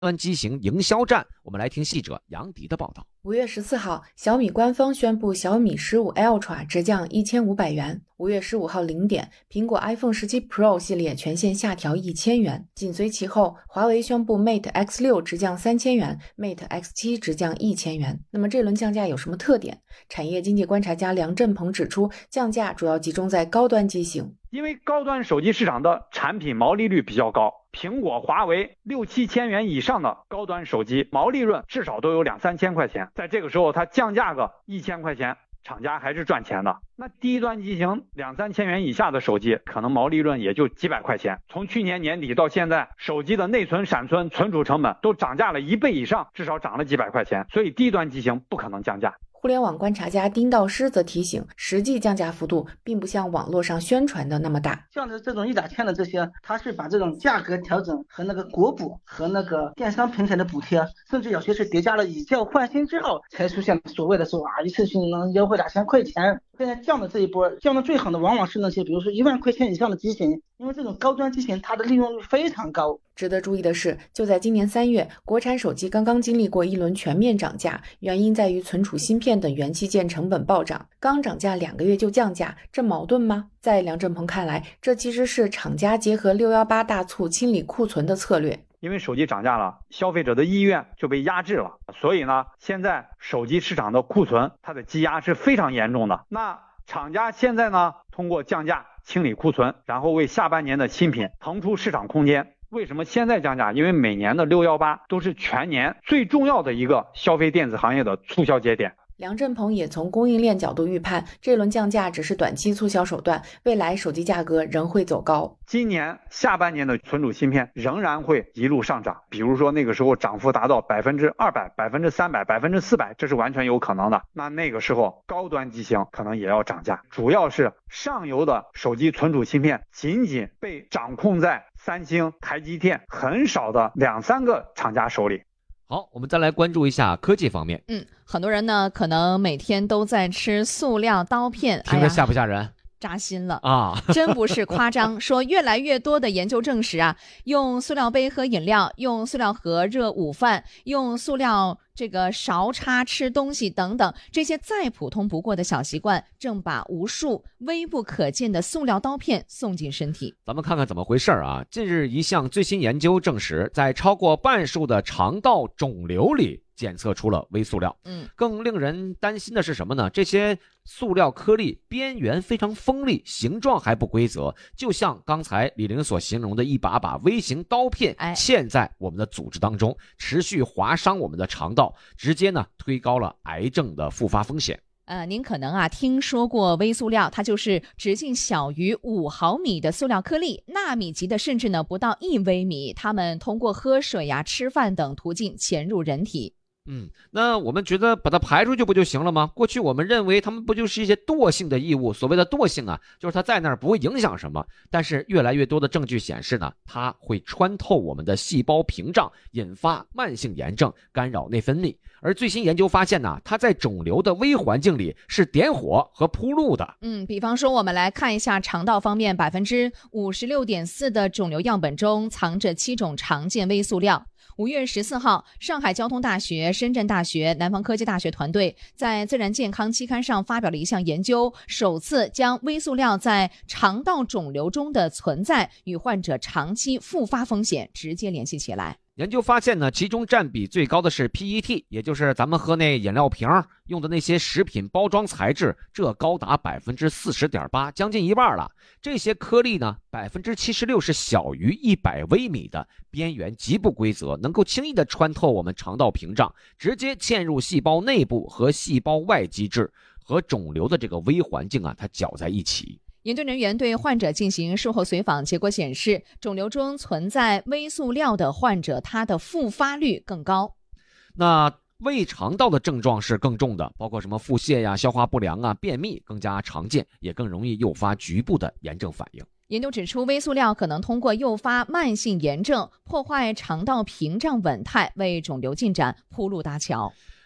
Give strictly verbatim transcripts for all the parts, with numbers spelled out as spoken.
端机型营销战，我们来听记者杨迪的报道。 五月十四号，小米官方宣布小米十五 Ultra 直降一千五百元。五月十五号零点，苹果 iPhone 十七 Pro 系列全线下调一千元。紧随其后，华为宣布 Mate X 六 直降三千元 ，Mate X 七 直降一千元。那么这轮降价有什么特点？产业经济观察家梁振鹏指出，降价主要集中在高端机型。 因为高端手机市场的产品毛利率比较高，苹果、华为六七千元以上的高端手机毛利润至少都有两三千块钱，在这个时候它降价个一千块钱，厂家还是赚钱的。那低端机型两三千元以下的手机，可能毛利润也就几百块钱。从去年年底到现在，手机的内存、闪存、存储成本都涨价了一倍以上，至少涨了几百块钱，所以低端机型不可能降价。 互联网观察家丁道师则提醒，实际降价幅度并不像网络上宣传的那么大。 像这种一打千的这些，它是把这种价格调整和那个国补和那个电商平台的补贴，甚至有些是叠加了以旧换新之后才出现所谓的说啊一次性能优惠两千块钱。现在降的这一波，降的最狠的往往是那些比如说一万块钱以上的机型，因为这种高端机型它的利用率非常高。 值得注意的是，就在今年三月，国产手机刚刚经历过一轮全面涨价，原因在于存储芯片等元器件成本暴涨，刚涨价两个月就降价，这矛盾吗？在梁振鹏看来，这其实是厂家结合六一八大促清理库存的策略。 因为手机涨价了，消费者的意愿就被压制了，所以呢，现在手机市场的库存它的积压是非常严重的。那厂家现在呢，通过降价清理库存，然后为下半年的新品腾出市场空间。为什么现在降价？因为每年的六一八都是全年最重要的一个消费电子行业的促销节点。 梁振鹏也从供应链角度预判，这轮降价只是短期促销手段，未来手机价格仍会走高。 今年下半年的存储芯片仍然会一路上涨，比如说那个时候涨幅达到百分之二百、百分之三百、百分之四百，这是完全有可能的。那那个时候高端机型可能也要涨价，主要是上游的手机存储芯片仅仅被掌控在三星、台积电很少的两三个厂家手里。 好，我们再来关注一下科技方面。 嗯，很多人呢可能每天都在吃塑料刀片， 听着吓不吓人？哎扎心了啊！ 真不是夸张。说越来越多的研究证实啊，用塑料杯喝饮料，用塑料盒热午饭，用塑料这个勺叉吃东西等等，这些再普通不过的小习惯，正把无数微不可见的塑料刀片送进身体。 咱们看看怎么回事啊？近日一项最新研究证实，在超过半数的肠道肿瘤里检测出了微塑料。 嗯， 更令人担心的是什么呢？这些塑料颗粒边缘非常锋利，形状还不规则，就像刚才李玲所形容的一把把微型刀片嵌在我们的组织当中，持续划伤我们的肠道，直接呢推高了癌症的复发风险。 呃，您可能啊听说过微塑料，它就是直径小于五毫米的塑料颗粒，纳米级的甚至呢不到一微米，它们通过喝水呀、吃饭等途径潜入人体。 嗯，那我们觉得把它排出去不就行了吗？过去我们认为它们不就是一些惰性的异物，所谓的惰性啊，就是它在那儿不会影响什么。但是越来越多的证据显示呢，它会穿透我们的细胞屏障，引发慢性炎症，干扰内分泌。而最新研究发现呢，它在肿瘤的微环境里是点火和铺路的。 嗯，比方说我们来看一下肠道方面， 百分之五十六点四 的肿瘤样本中藏着七种常见微塑料。五月十四号，上海交通大学、深圳大学、南方科技大学团队在《自然健康》期刊上发表了一项研究，首次将微塑料在肠道肿瘤中的存在与患者长期复发风险直接联系起来。 研究发现呢，其中占比最高的是 P E T， 也就是咱们喝那饮料瓶用的那些食品包装材质，这高达 百分之四十点八， 将近一半了。这些颗粒呢 百分之七十六 是小于一百微米的，边缘极不规则，能够轻易的穿透我们肠道屏障，直接嵌入细胞内部和细胞外基质，和肿瘤的这个微环境啊它搅在一起。 研究人员对患者进行术后随访，结果显示，肿瘤中存在微塑料的患者，他的复发率更高。 那胃肠道的症状是更重的，包括什么腹泻呀、消化不良啊、便秘更加常见，也更容易诱发局部的炎症反应。 研究指出，微塑料可能通过诱发慢性炎症，破坏肠道屏障稳态，为肿瘤进展铺路搭桥。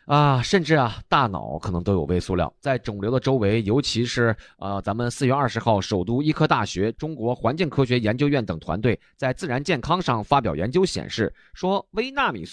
啊，甚至啊，大脑可能都有微塑料，在肿瘤的周围，尤其是呃，咱们四月二十号，首都医科大学、中国环境科学研究院等团队在《自然健康》上发表研究显示，说微纳米